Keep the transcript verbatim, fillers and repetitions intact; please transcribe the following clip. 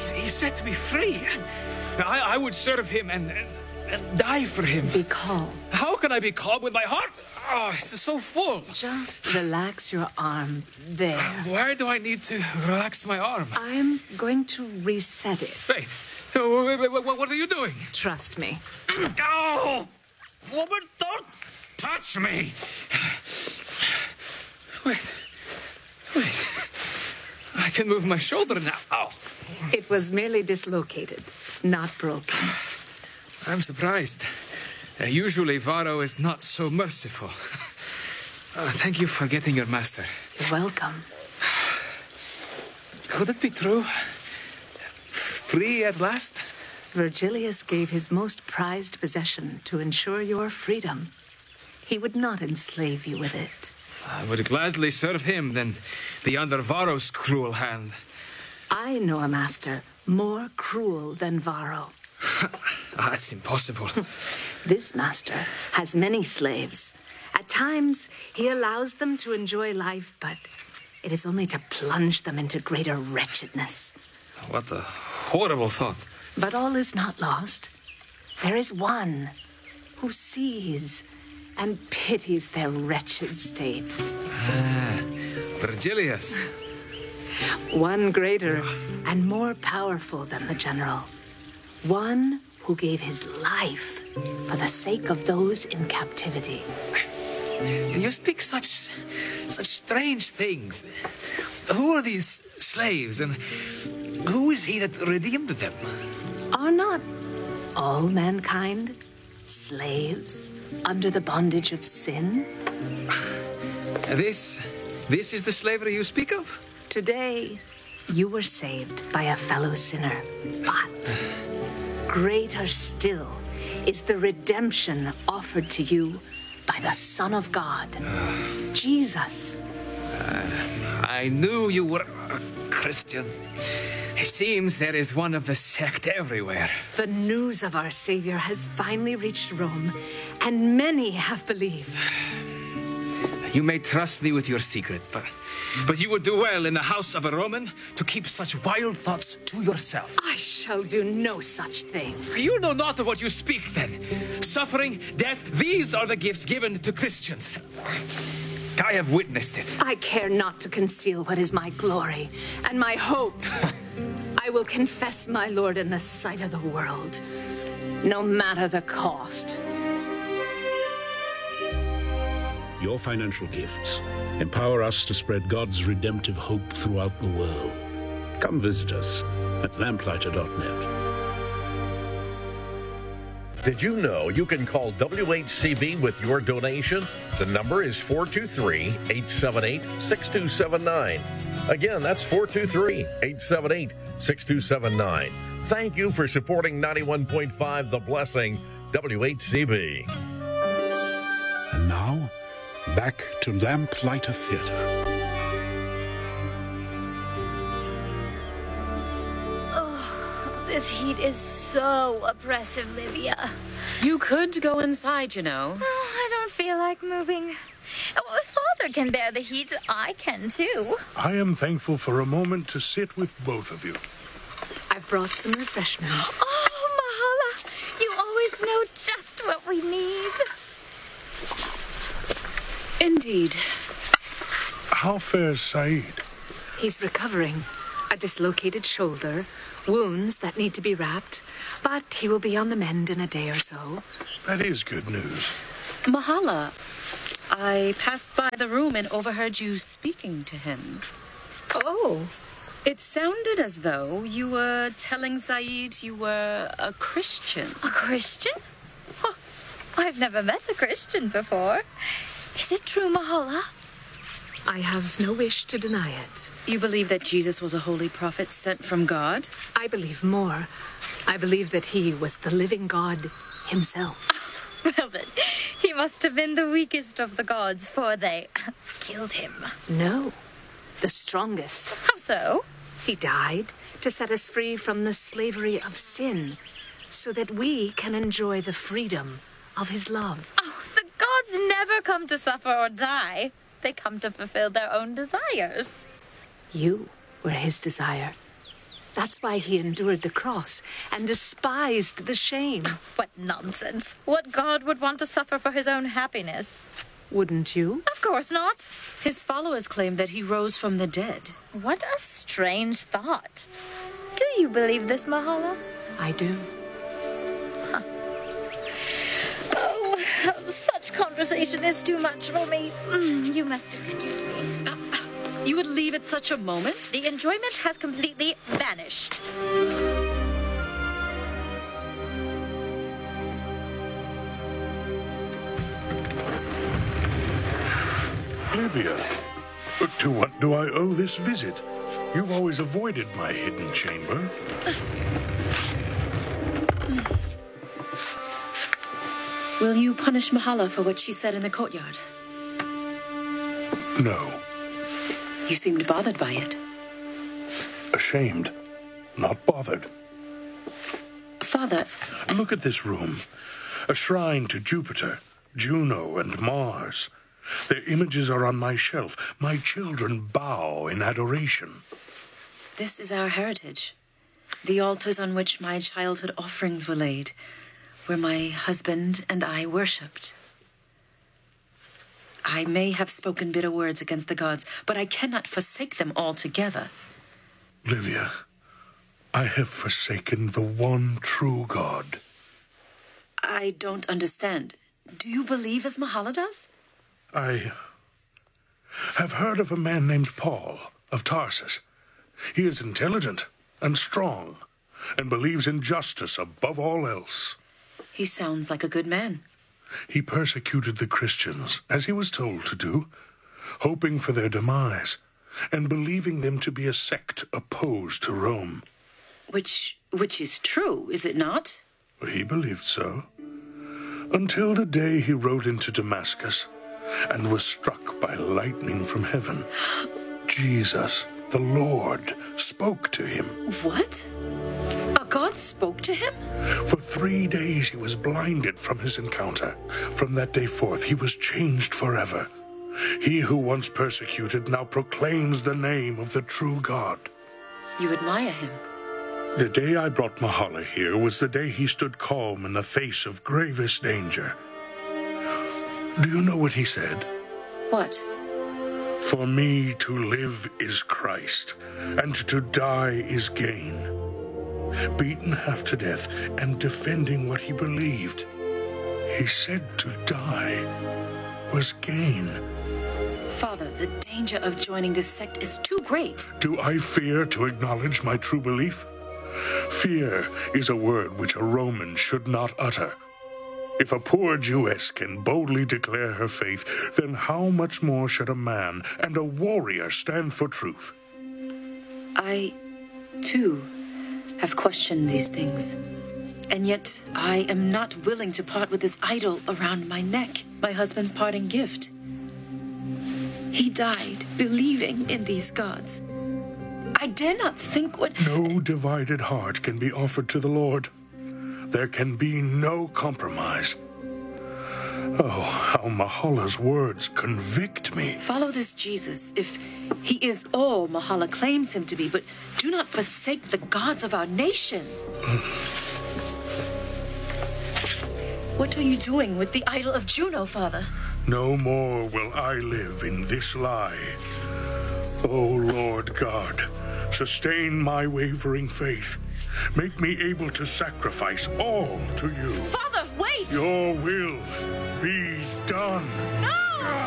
He set me free. I, I would serve him and, and, and die for him. Be calm. How can I be calm with my heart? Oh, it's so full. Just relax your arm there. Why do I need to relax my arm? I'm going to reset it. Wait, wait, wait, wait, what are you doing? Trust me. Oh, woman, don't touch me. Wait, wait. I can move my shoulder now. Oh. It was merely dislocated, not broken. I'm surprised. Uh, usually, Varro is not so merciful. Uh, thank you for getting your master. You're welcome. Could it be true? Free at last? Virgilius gave his most prized possession to ensure your freedom. He would not enslave you with it. I would gladly serve him than be under Varro's cruel hand. I know a master more cruel than Varro. That's impossible. This master has many slaves. At times, he allows them to enjoy life, but it is only to plunge them into greater wretchedness. What a horrible thought. But all is not lost. There is one who sees and pities their wretched state. Ah, Virgilius. One greater and more powerful than the general. One who gave his life for the sake of those in captivity. You speak such, such strange things. Who are these slaves, and who is he that redeemed them? Are not all mankind slaves under the bondage of sin? This, this is the slavery you speak of? Today, you were saved by a fellow sinner, but greater still is the redemption offered to you by the Son of God, Jesus. Uh, I knew you were a Christian. It seems there is one of the sect everywhere. The news of our Savior has finally reached Rome, and many have believed. You may trust me with your secret, but, but you would do well in the house of a Roman to keep such wild thoughts to yourself. I shall do no such thing. You know not of what you speak, then. Suffering, death, these are the gifts given to Christians. I have witnessed it. I care not to conceal what is my glory and my hope. I will confess my Lord in the sight of the world, no matter the cost. Your financial gifts empower us to spread God's redemptive hope throughout the world. Come visit us at lamplighter dot net. Did you know you can call W H C B with your donation? The number is four two three, eight seven eight, six two seven nine. Again, that's four two three, eight seven eight, six two seven nine. Thank you for supporting ninety-one point five The Blessing, W H C B. And now, back to Lamplighter Theatre. This heat is so oppressive, Livia. You could go inside, you know. Oh, I don't feel like moving. Well, if Father can bear the heat, I can too. I am thankful for a moment to sit with both of you. I've brought some refreshment. Oh, Mahala, you always know just what we need. Indeed. How fares Saeed? He's recovering. A dislocated shoulder, wounds that need to be wrapped, but he will be on the mend in a day or so. That is good news. Mahala, I passed by the room and overheard you speaking to him. Oh. It sounded as though you were telling Saeed you were a Christian. A Christian? Oh, I've never met a Christian before. Is it true, Mahala? I have no wish to deny it. You believe that Jesus was a holy prophet sent from God? I believe more. I believe that he was the living God himself. Well then, he must have been the weakest of the gods, for they killed him. No, the strongest. How so? He died to set us free from the slavery of sin, so that we can enjoy the freedom of his love. Oh, the gods never come to suffer or die. They come to fulfill their own desires. You were his desire. That's why he endured the cross and despised the shame. What nonsense. What god would want to suffer for his own happiness? Wouldn't you? Of course not. His followers claim that he rose from the dead. What a strange thought. Do you believe this, Mahala? I do. Huh. Oh, such conversation is too much for me. Mm, you must excuse me. Uh, you would leave at such a moment? The enjoyment has completely vanished. Livia, to what do I owe this visit? You've always avoided my hidden chamber. Will you punish Mahala for what she said in the courtyard? No. You seemed bothered by it. Ashamed, not bothered. Father... Look at this room. A shrine to Jupiter, Juno, and Mars. Their images are on my shelf. My children bow in adoration. This is our heritage. The altars on which my childhood offerings were laid, where my husband and I worshipped. I may have spoken bitter words against the gods, but I cannot forsake them altogether. Livia, I have forsaken the one true God. I don't understand. Do you believe as Mahala does? I have heard of a man named Paul of Tarsus. He is intelligent and strong and believes in justice above all else. He sounds like a good man. He persecuted the Christians, as he was told to do, hoping for their demise and believing them to be a sect opposed to Rome. Which, which is true, is it not? He believed so. Until the day he rode into Damascus and was struck by lightning from heaven. Jesus, the Lord, spoke to him. What? A god spoke to him? For three days he was blinded from his encounter. From that day forth he was changed forever. He who once persecuted now proclaims the name of the true God. You admire him? The day I brought Mahala here was the day he stood calm in the face of gravest danger. Do you know what he said? What? For me to live is Christ, and to die is gain. Beaten half to death and defending what he believed, he said to die was gain. Father, the danger of joining this sect is too great. Do I fear to acknowledge my true belief? Fear is a word which a Roman should not utter. If a poor Jewess can boldly declare her faith, then how much more should a man and a warrior stand for truth? I, too, have questioned these things. And yet I am not willing to part with this idol around my neck, my husband's parting gift. He died believing in these gods. I dare not think what... No divided heart can be offered to the Lord. There can be no compromise. Oh, how Mahala's words convict me. Follow this Jesus, if he is all Mahala claims him to be, but do not forsake the gods of our nation. What are you doing with the idol of Juno, Father? No more will I live in this lie. O Lord God, sustain my wavering faith. Make me able to sacrifice all to you. Father, wait! Your will be done. No!